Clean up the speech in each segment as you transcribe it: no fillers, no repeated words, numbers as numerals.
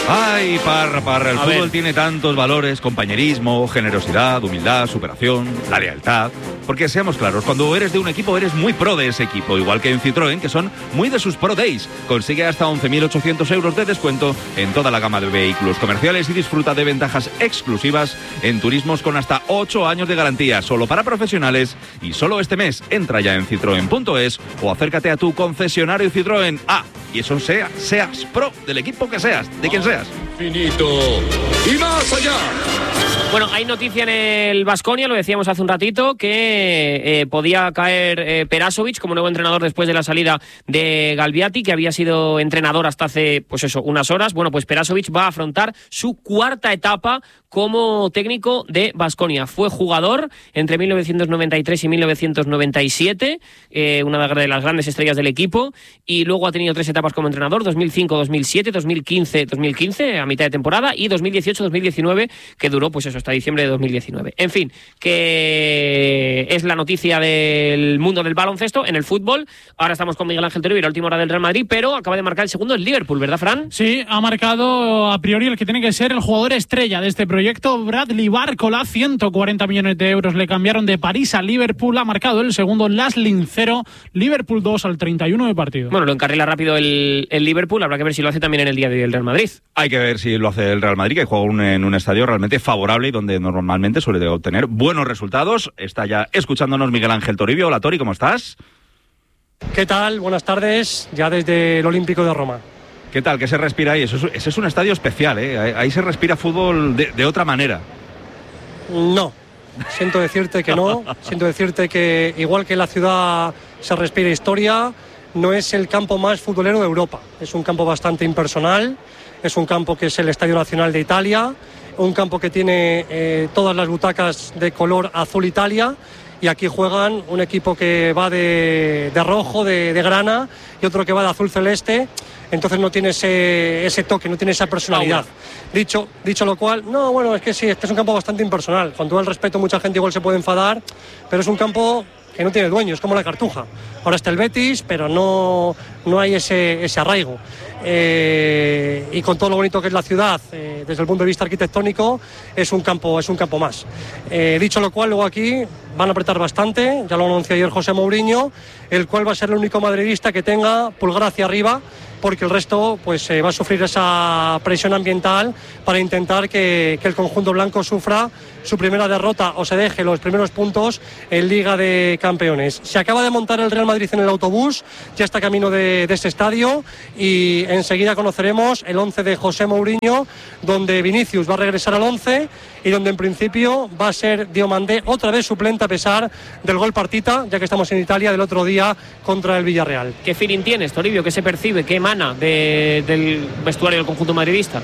Ay, Parra, el fútbol tiene tantos valores: compañerismo, generosidad, humildad, superación, la lealtad. Porque seamos claros, cuando eres de un equipo eres muy pro de ese equipo, igual que en Citroën, que son muy de sus Pro Days. Consigue hasta 11.800 euros de descuento en toda la gama de vehículos comerciales y disfruta de ventajas exclusivas en turismos con hasta 8 años de garantía, solo para profesionales. Y solo este mes entra ya en citroen.es o acércate a tu concesionario Citroën. Y eso seas pro del equipo que seas, de quien seas. Infinito y más allá. Bueno, hay noticia en el Baskonia, lo decíamos hace un ratito, que podía caer Perasovic como nuevo entrenador después de la salida de Galbiati, que había sido entrenador hasta hace, unas horas. Bueno, pues Perasovic va a afrontar su cuarta etapa como técnico de Baskonia. Fue jugador entre 1993 y 1997, una de las grandes estrellas del equipo, y luego ha tenido 3 etapas como entrenador: 2005-2007, 2015 a mitad de temporada, y 2018-2019, que duró hasta diciembre de 2019. En fin, que es la noticia del mundo del baloncesto. En el fútbol, ahora estamos con Miguel Ángel Toribio, la última hora del Real Madrid, pero acaba de marcar el segundo el Liverpool, ¿verdad, Fran? Sí, ha marcado a priori el que tiene que ser el jugador estrella de este proyecto, Bradley Barcola. 140 millones de euros le cambiaron de París a Liverpool. Ha marcado el segundo Lasling 0, Liverpool 2 al 31 de partido. Bueno, lo encarrila rápido el Liverpool. Habrá que ver si lo hace también en el día de hoy el Real Madrid. Hay que ver si lo hace el Real Madrid, que juega en un estadio realmente favorable y donde normalmente suele obtener buenos resultados. Está ya escuchándonos Miguel Ángel Toribio. Hola, Tori, ¿cómo estás? ¿Qué tal? Buenas tardes, ya desde el Olímpico de Roma. ¿Qué tal? ¿Qué se respira ahí? Ese es un estadio especial, ¿eh? Ahí se respira fútbol de otra manera. No, siento decirte que no. Siento decirte que igual que en la ciudad se respira historia, no es el campo más futbolero de Europa. Es un campo bastante impersonal. Es un campo que es el Estadio Nacional de Italia, un campo que tiene todas las butacas de color azul Italia, y aquí juegan un equipo que va de rojo, de grana, y otro que va de azul celeste. Entonces no tiene ese toque, no tiene esa personalidad. Dicho lo cual, no, bueno, es que sí, es un campo bastante impersonal. Con todo el respeto, mucha gente igual se puede enfadar, pero es un campo que no tiene dueño, es como la Cartuja. Ahora está el Betis, pero no hay ese arraigo. Y con todo lo bonito que es la ciudad, desde el punto de vista arquitectónico, es un campo más. Dicho lo cual, luego aquí van a apretar bastante, ya lo anunció ayer José Mourinho, el cual va a ser el único madridista que tenga pulgar hacia arriba, porque el resto va a sufrir esa presión ambiental para intentar que el conjunto blanco sufra su primera derrota o se deje los primeros puntos en Liga de Campeones. Se acaba de montar el Real Madrid en el autobús, ya está camino de ese estadio, y enseguida conoceremos el 11 de José Mourinho, donde Vinicius va a regresar al 11 y donde en principio va a ser Diomandé otra vez suplente a pesar del gol partita, ya que estamos en Italia, del otro día contra el Villarreal. ¿Qué feeling tienes, Toribio? ¿Qué se percibe? ¿Qué emana del vestuario del conjunto madridista?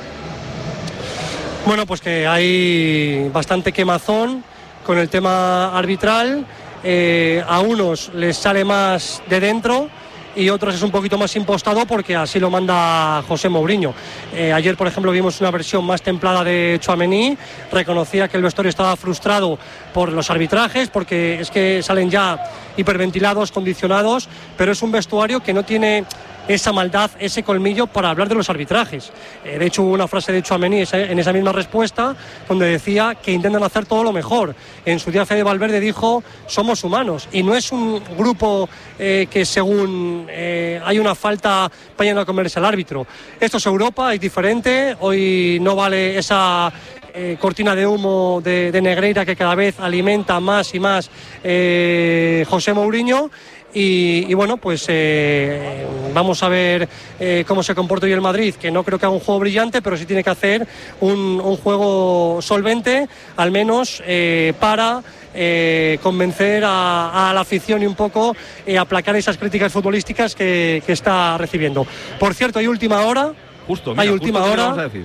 Bueno, pues que hay bastante quemazón con el tema arbitral. A unos les sale más de dentro y otros es un poquito más impostado porque así lo manda José Mourinho. Ayer, por ejemplo, vimos una versión más templada de Tchouaméni. Reconocía que el vestuario estaba frustrado por los arbitrajes, porque es que salen ya hiperventilados, condicionados, pero es un vestuario que no tiene esa maldad, ese colmillo para hablar de los arbitrajes. De hecho, hubo una frase de Tchouaméni en esa misma respuesta donde decía que intentan hacer todo lo mejor. En su día Fede Valverde dijo: somos humanos, y no es un grupo que según hay una falta vayan a comerse al árbitro. Esto es Europa, es diferente. Hoy no vale esa cortina de humo de Negreira que cada vez alimenta más y más José Mourinho. Y bueno, pues vamos a ver cómo se comporta hoy el Madrid, que no creo que haga un juego brillante, pero sí tiene que hacer un juego solvente, al menos para convencer a la afición y un poco aplacar esas críticas futbolísticas que está recibiendo. Por cierto, hay última hora. Hay última hora. Vamos a decir.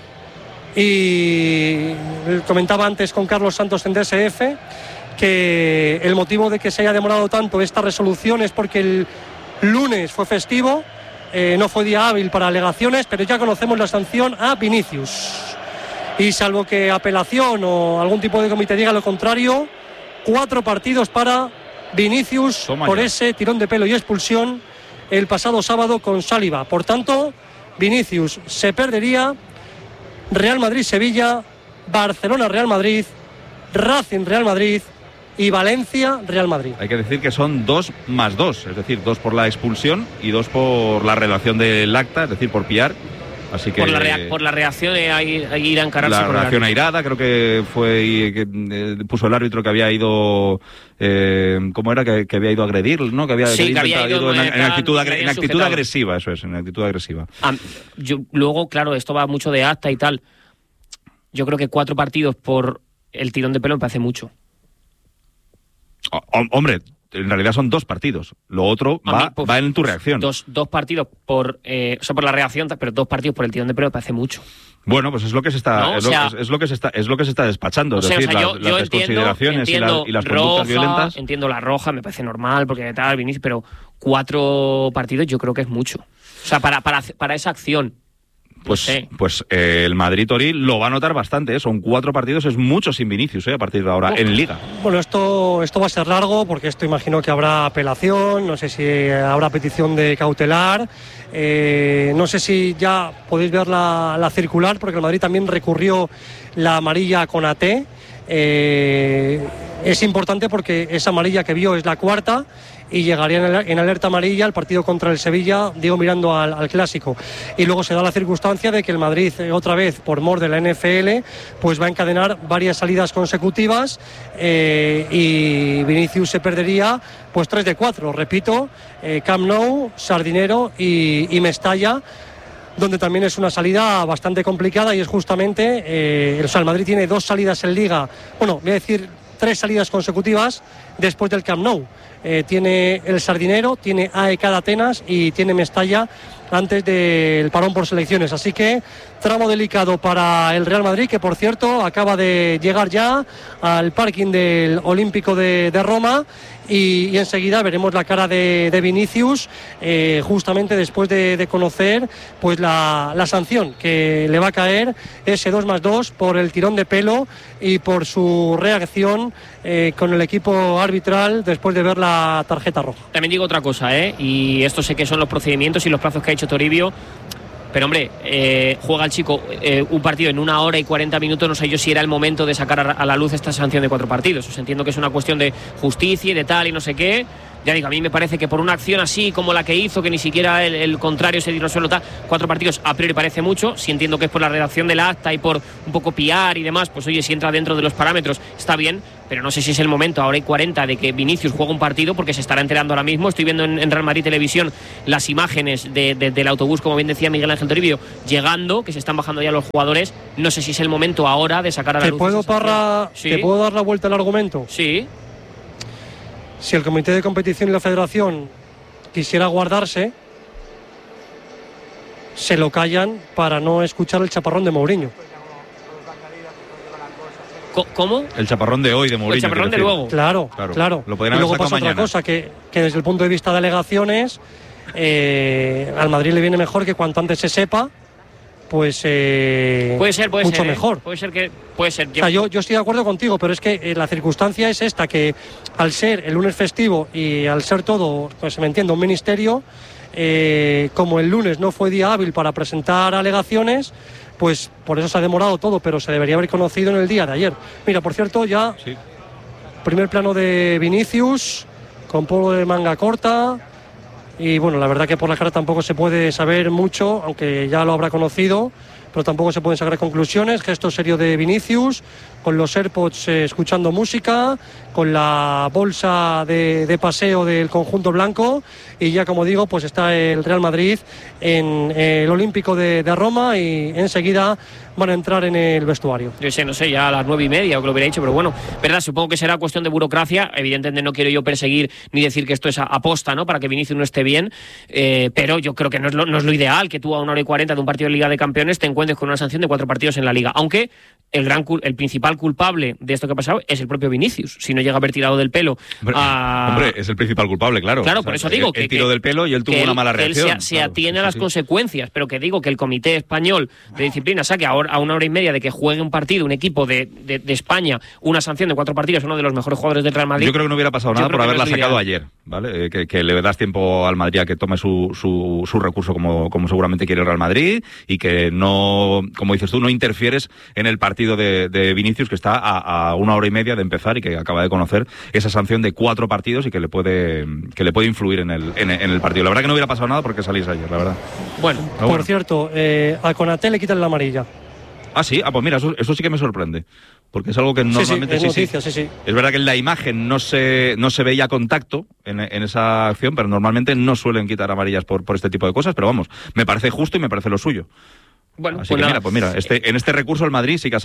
Y comentaba antes con Carlos Santos en DSF que el motivo de que se haya demorado tanto esta resolución es porque el lunes fue festivo, no fue día hábil para alegaciones, pero ya conocemos la sanción a Vinicius. Y salvo que apelación o algún tipo de comité diga lo contrario, 4 partidos para Vinicius por ese tirón de pelo y expulsión el pasado sábado con Saliba. Por tanto, Vinicius se perdería Real Madrid-Sevilla, Barcelona-Real Madrid, Racing-Real Madrid y Valencia-Real Madrid. Hay que decir que son 2 más 2, es decir, 2 por la expulsión y 2 por la relación del acta, es decir, por pillar. Así que por la reacción a ir a encararse. La reacción airada, creo que fue y que puso el árbitro que había ido, ¿cómo era? Que había ido a agredir, ¿no? Que había ido en actitud agresiva, eso es, en actitud agresiva. Luego, claro, esto va mucho de acta y tal. Yo creo que 4 partidos por el tirón de pelo me parece mucho. Hombre, en realidad son 2 partidos. Lo otro va en tu reacción. Dos partidos por la reacción, pero 2 partidos por el tirón de pelo me parece mucho. Bueno, pues es lo que se está, es lo que se está despachando. Es decir, las desconsideraciones y las conductas violentas. Entiendo la roja, me parece normal, porque tal, Vinicius, pero 4 partidos yo creo que es mucho. O sea, para esa acción. Pues el Madrid-Torí lo va a notar bastante, ¿eh? Son 4 partidos, es mucho sin Vinicius, a partir de ahora, en Liga. Bueno, esto va a ser largo, porque esto imagino que habrá apelación, no sé si habrá petición de cautelar, no sé si ya podéis ver la circular, porque el Madrid también recurrió la amarilla con AT. Es importante porque esa amarilla que vio es la 4ª y llegaría en alerta amarilla al partido contra el Sevilla, digo, mirando al Clásico. Y luego se da la circunstancia de que el Madrid, otra vez por mor de la NFL, pues va a encadenar varias salidas consecutivas y Vinicius se perdería pues 3 de 4, repito, Camp Nou, Sardinero y Mestalla, donde también es una salida bastante complicada y es justamente, el Madrid tiene 2 salidas en Liga, bueno, voy a decir 3 salidas consecutivas después del Camp Nou. Tiene el Sardinero, tiene AEK de Atenas y tiene Mestalla antes del parón por selecciones, así que tramo delicado para el Real Madrid, que por cierto acaba de llegar ya al parking del Olímpico de Roma y enseguida veremos la cara de Vinicius, justamente después de conocer pues la sanción que le va a caer, ese 2 más 2 por el tirón de pelo y por su reacción con el equipo arbitral después de ver la tarjeta roja. También digo otra cosa, y esto sé que son los procedimientos y los plazos que ha hecho Toribio, pero hombre, juega el chico un partido en 1 hora y 40 minutos, no sé yo si era el momento de sacar a la luz esta sanción de 4 partidos. Os entiendo que es una cuestión de justicia y de tal y no sé qué. Ya digo, a mí me parece que por una acción así como la que hizo, que ni siquiera el contrario se dio suelo tal, 4 partidos a priori parece mucho. Si entiendo que es por la redacción del acta y por un poco piar y demás, pues oye, si entra dentro de los parámetros está bien, pero no sé si es el momento, ahora hay 40, de que Vinicius juegue un partido, porque se estará enterando ahora mismo. Estoy viendo en Real Madrid Televisión las imágenes del autobús, como bien decía Miguel Ángel Toribio, llegando, que se están bajando ya los jugadores. No sé si es el momento ahora de sacar a la luz. ¿Te puedo dar la vuelta al argumento? Sí. Si el Comité de Competición y la Federación quisiera guardarse, se lo callan para no escuchar el chaparrón de Mourinho. ¿Cómo? El chaparrón de hoy de Mourinho. El chaparrón de luego. Claro. Lo podrían y haber luego sacado pasa mañana. otra cosa, que desde el punto de vista de alegaciones, al Madrid le viene mejor que cuanto antes se sepa, pues puede ser, mucho mejor. Puede ser. O sea, yo estoy de acuerdo contigo, pero es que la circunstancia es esta, que al ser el lunes festivo y al ser todo, pues me entiendo, un ministerio, como el lunes no fue día hábil para presentar alegaciones, pues por eso se ha demorado todo, pero se debería haber conocido en el día de ayer. Mira, por cierto, ya sí. Primer plano de Vinicius, con polo de manga corta. Y bueno, la verdad que por la cara tampoco se puede saber mucho, aunque ya lo habrá conocido, pero tampoco se pueden sacar conclusiones. Gesto serio de Vinicius, con los AirPods escuchando música, con la bolsa de paseo del conjunto blanco, y ya, como digo, pues está el Real Madrid en el Olímpico de Roma y enseguida van a entrar en el vestuario. Yo sé, no sé, ya a las 9:30 o que lo hubiera dicho, pero bueno, verdad, supongo que será cuestión de burocracia. Evidentemente no quiero yo perseguir ni decir que esto es aposta, ¿no?, para que Vinicius no esté bien, pero yo creo que no es lo ideal que tú a 1 hora y 40 de un partido de Liga de Campeones te encuentres con una sanción de 4 partidos en la Liga, aunque el principal culpable de esto que ha pasado es el propio Vinicius. Si no llega a haber tirado del pelo Hombre, es el principal culpable, claro. Claro, por eso digo que... El tiro del pelo y él tuvo una mala reacción. Él se atiene a las consecuencias, pero que digo que el Comité Español de Disciplina saque a una hora y media de que juegue un partido, un equipo de España, una sanción de 4 partidos, uno de los mejores jugadores del Real Madrid. Yo creo que no hubiera pasado nada por haberla sacado ayer, ¿vale? Que le das tiempo al Madrid a que tome su recurso como seguramente quiere el Real Madrid y que no, como dices tú, no interfieres en el partido de Vinicius, que está a una hora y media de empezar y que acaba de conocer esa sanción de 4 partidos y que le puede influir en el partido. La verdad que no hubiera pasado nada porque salís ayer, la verdad. Bueno, por cierto, a Konaté le quitan la amarilla. Ah, sí, pues mira, eso sí que me sorprende. Porque es algo que normalmente sí. Es verdad que en la imagen no se veía contacto en esa acción, pero normalmente no suelen quitar amarillas por este tipo de cosas, pero vamos, me parece justo y me parece lo suyo. Bueno, así que mira, en este recurso el Madrid sí que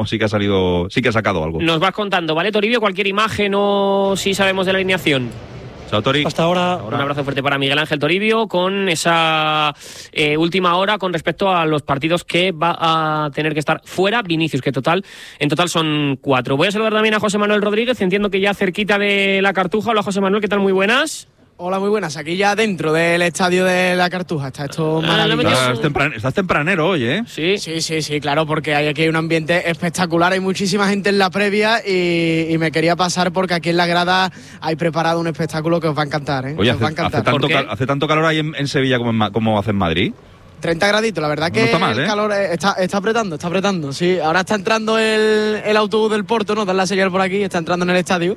ha sacado algo. Nos vas contando, ¿vale, Toribio? Cualquier imagen o si sabemos de la alineación. Chao, Tori. Hasta ahora. Un abrazo fuerte para Miguel Ángel Toribio con esa última hora con respecto a los partidos que va a tener que estar fuera Vinicius, que en total son 4. Voy a saludar también a José Manuel Rodríguez, entiendo que ya cerquita de la Cartuja. Hola, José Manuel, ¿qué tal? Muy buenas. Hola, muy buenas. Aquí ya dentro del estadio de la Cartuja. Está esto maravilloso. Estás tempranero hoy, ¿eh? Sí, claro, porque aquí hay un ambiente espectacular. Hay muchísima gente en la previa y me quería pasar porque aquí en la grada hay preparado un espectáculo que os va a encantar, ¿eh? Oye, os va a encantar. ¿hace tanto calor ahí en Sevilla como hace en Madrid? 30 graditos, la verdad que no está mal, el calor está apretando, sí. Ahora está entrando el autobús del Porto, nos dan la señal por aquí, está entrando en el estadio.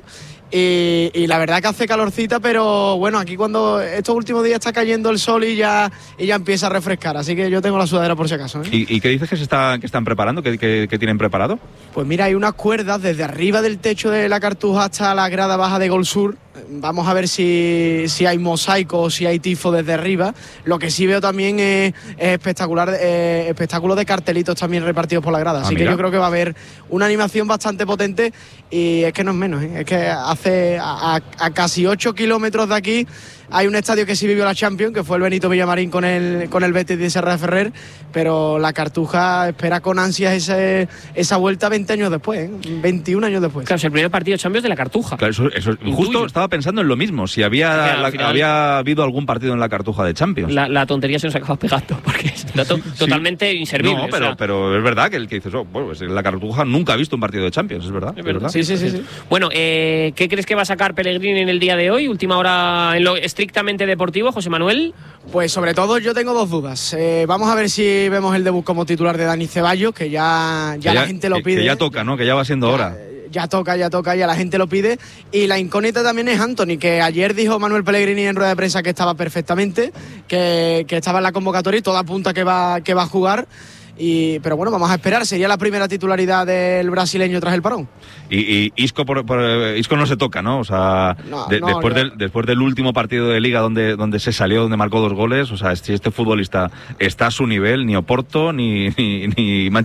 Y la verdad que hace calorcita, pero bueno, aquí cuando estos últimos días está cayendo el sol y ya empieza a refrescar, así que yo tengo la sudadera por si acaso, ¿eh? ¿Y qué dices que están preparando? ¿Qué tienen preparado? Pues mira, hay unas cuerdas desde arriba del techo de la Cartuja hasta la grada baja de Gol Sur. Vamos a ver si hay mosaico o si hay tifo desde arriba. Lo que sí veo también es espectacular, espectáculo de cartelitos también repartidos por la grada. Así que yo creo que va a haber una animación bastante potente y es que no es menos, ¿eh? Es que hace a casi 8 kilómetros de aquí hay un estadio que sí vivió la Champions, que fue el Benito Villamarín con el Betis de Serra de Ferrer, pero la Cartuja espera con ansias esa vuelta 20 años después, ¿eh? 21 años después. Claro, es el primer partido de Champions de la Cartuja. Claro, eso justo estaba pensando en lo mismo, si había habido algún partido en la Cartuja de Champions. La tontería se nos acaba pegando, porque es un dato totalmente inservible. No, pero es verdad que el que dices, pues la Cartuja nunca ha visto un partido de Champions, es verdad. Sí. Bueno, ¿qué crees que va a sacar Pellegrini en el día de hoy? Última hora en lo estrictamente deportivo, José Manuel. Pues sobre todo yo tengo 2 dudas. Vamos a ver si vemos el debut como titular de Dani Ceballos, que ya la gente lo pide. Que ya toca, ¿no? Que ya va siendo hora. Ya toca, ya la gente lo pide. Y la incógnita también es Antony, que ayer dijo Manuel Pellegrini en rueda de prensa que estaba perfectamente, que estaba en la convocatoria y todo apunta que va a jugar. Pero bueno, vamos a esperar. Sería la primera titularidad del brasileño tras el parón. Y Isco Isco no se toca, ¿no? O sea, después del último partido de Liga donde se salió, donde marcó 2 goles, o sea, si este futbolista está a su nivel, ni Oporto ni Manchester